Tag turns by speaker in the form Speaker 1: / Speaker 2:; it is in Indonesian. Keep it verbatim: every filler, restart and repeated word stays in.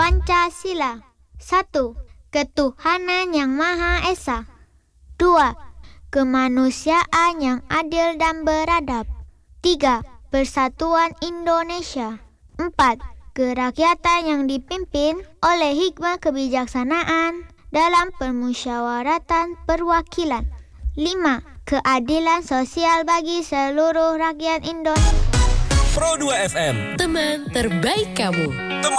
Speaker 1: Pancasila. Satu. Ketuhanan yang Maha Esa. Dua. Kemanusiaan yang adil dan beradab. Tiga. Persatuan Indonesia. Empat. Kerakyatan yang dipimpin oleh hikmah kebijaksanaan dalam permusyawaratan perwakilan. Lima. Keadilan sosial bagi seluruh rakyat Indonesia.
Speaker 2: Pro dua F M,
Speaker 3: teman terbaik kamu.